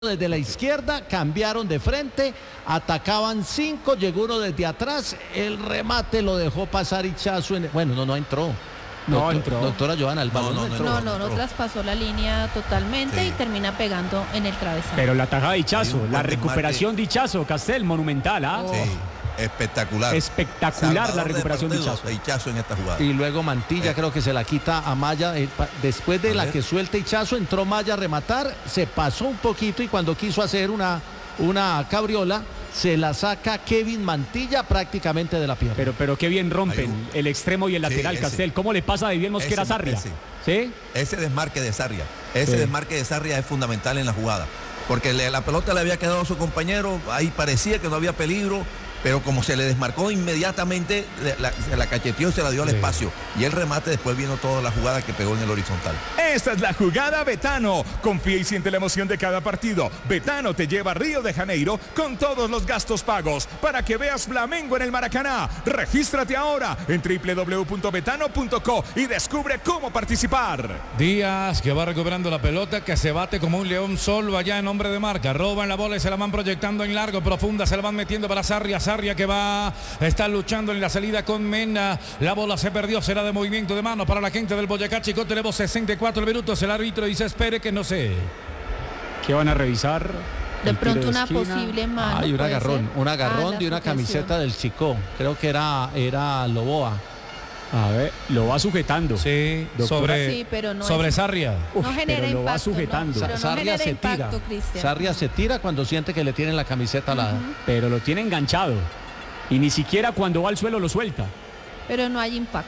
desde la izquierda, cambiaron de frente, atacaban 5, llegó uno desde atrás, el remate lo dejó pasar Ichazo, bueno, no entró. No entró. Doctora Johanna, el balón no entró. No traspasó la línea totalmente y termina pegando en el travesaño. Pero la tajada de Ichazo, la recuperación de Ichazo, Castel, monumental, ¿ah? Sí, espectacular. Espectacular Salvador la recuperación de Ichazo en esta jugada. Y luego Mantilla creo que se la quita a Maya, después de la que suelta Ichazo, entró Maya a rematar, se pasó un poquito y cuando quiso hacer una cabriola, se la saca Kevin Mantilla prácticamente de la pierna. Pero qué bien rompen el extremo y el lateral, Castel. ¿Cómo le pasa de bien Mosquera a Sarria? ¿Sí? Ese desmarque de Sarria. Desmarque de Sarria es fundamental en la jugada. Porque la pelota le había quedado a su compañero, ahí parecía que no había peligro, pero como se le desmarcó inmediatamente, se la cacheteó y se la dio al espacio. Y el remate después vino toda la jugada que pegó en el horizontal. Esta es la jugada Betano. Confía y siente la emoción de cada partido. Betano te lleva a Río de Janeiro con todos los gastos pagos para que veas Flamengo en el Maracaná. Regístrate ahora en www.betano.co y descubre cómo participar. Díaz que va recuperando la pelota, que se bate como un león solo allá en hombre de marca. Roban la bola y se la van proyectando en largo, profunda, se la van metiendo para Sarria. Sarria que está luchando en la salida con Mena. La bola se perdió, será de movimiento de mano para la gente del Boyacá Chicó. Tenemos 64 minutos. El árbitro dice espere que no sé. ¿Qué van a revisar? De pronto una posible mano. Hay un agarrón de una sujeción. camiseta del Chicó. Creo que era Loboa. A ver, lo va sujetando. Sí, pero no sobre es, Sarria. No genera pero lo va impacto, sujetando. Pero no Sarria genera se impacto, tira. Cristian. Sarria se tira cuando siente que le tienen la camiseta alada. Pero lo tiene enganchado. Y ni siquiera cuando va al suelo lo suelta. Pero no hay impacto.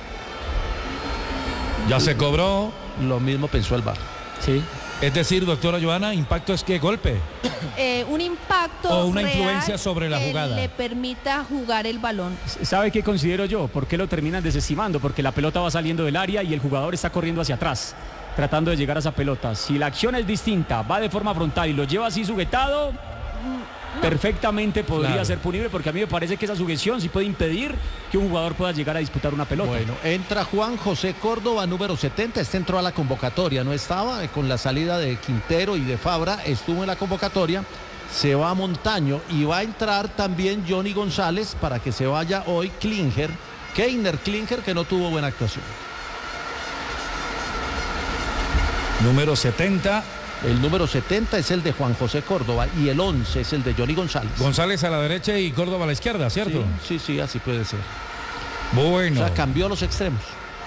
Ya se cobró. Lo mismo pensó el VAR. Sí. Es decir, doctora Johanna, impacto es que golpe. Un impacto O una real influencia sobre la que jugada. le permita jugar el balón. ¿Sabe qué considero yo? ¿Por qué lo terminan desestimando? Porque la pelota va saliendo del área y el jugador está corriendo hacia atrás, tratando de llegar a esa pelota. Si la acción es distinta, va de forma frontal y lo lleva así sujetado, perfectamente podría ser punible, porque a mí me parece que esa sujeción sí puede impedir que un jugador pueda llegar a disputar una pelota. Bueno, entra Juan José Córdoba, número 70. Este entró a la convocatoria, no estaba con la salida de Quintero y de Fabra, estuvo en la convocatoria. Se va a Montaño y va a entrar también Johnny González para que se vaya hoy Keiner Klinger, que no tuvo buena actuación. Número 70. El número 70 es el de Juan José Córdoba y el 11 es el de Johnny González. González a la derecha y Córdoba a la izquierda, ¿cierto? Sí, así puede ser. Bueno. O sea, cambió los extremos.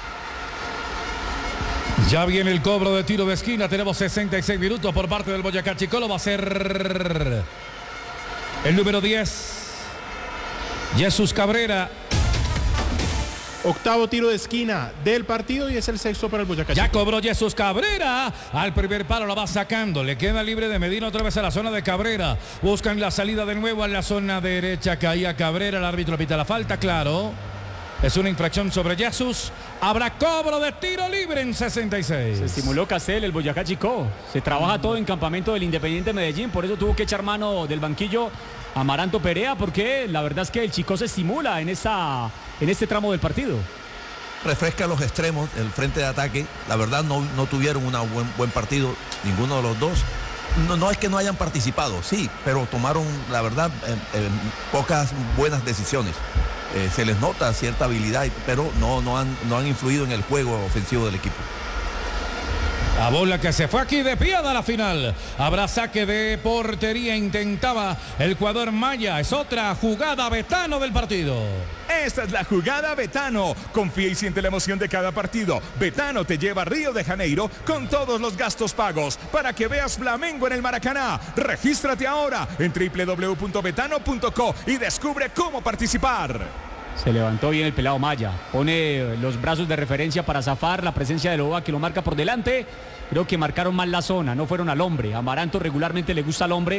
Ya viene el cobro de tiro de esquina. Tenemos 66 minutos por parte del Boyacá Chicó. Lo va a hacer el número 10. Jesús Cabrera. Octavo tiro de esquina del partido y es el sexto para el Boyacá Ya Chicó. cobró Jesús Cabrera. Al primer palo la va sacando. Le queda libre de Medina otra vez a la zona de Cabrera. Buscan la salida de nuevo a la zona derecha. Caía Cabrera. El árbitro pita la falta, claro. Es una infracción sobre Jesús. Habrá cobro de tiro libre en 66. Se estimuló Castel, el Boyacá Chicó. Se trabaja todo en campamento del Independiente Medellín. Por eso tuvo que echar mano del banquillo Amaranto Perea, porque la verdad es que el Chicó se estimula en este tramo del partido. Refresca los extremos, el frente de ataque. La verdad no tuvieron un buen partido, ninguno de los dos. No es que no hayan participado, sí, pero tomaron, la verdad, pocas buenas decisiones. Se les nota cierta habilidad, pero no han influido en el juego ofensivo del equipo. La bola que se fue aquí de pie a la final. Habrá saque de portería. Intentaba el jugador Maya. Es otra jugada Betano del partido. Esta es la jugada Betano. Confía y siente la emoción de cada partido. Betano te lleva a Río de Janeiro con todos los gastos pagos para que veas Flamengo en el Maracaná. Regístrate ahora en www.betano.co y descubre cómo participar. Se levantó bien el pelado Maya. Pone los brazos de referencia para zafar la presencia de Loboa, que lo marca por delante. Creo que marcaron mal la zona, no fueron al hombre. Amaranto regularmente le gusta al hombre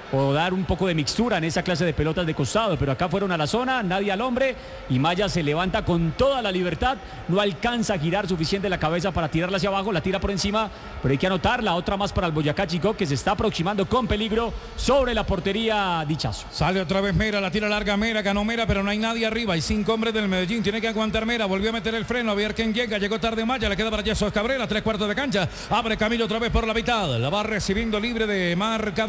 o dar un poco de mixtura en esa clase de pelotas de costado, pero acá fueron a la zona, nadie al hombre, y Maya se levanta con toda la libertad, no alcanza a girar suficiente la cabeza para tirarla hacia abajo, la tira por encima, pero hay que anotar la otra más para el Boyacá Chico, que se está aproximando con peligro sobre la portería Dichazo. Sale otra vez Mera, la tira larga Mera, ganó Mera, pero no hay nadie arriba, hay 5 hombres del Medellín, tiene que aguantar Mera, volvió a meter el freno, a ver quién llega, llegó tarde Maya, le queda para Jesús Cabrera, 3/4 de cancha, abre Camilo otra vez por la mitad, la va recibiendo libre de marca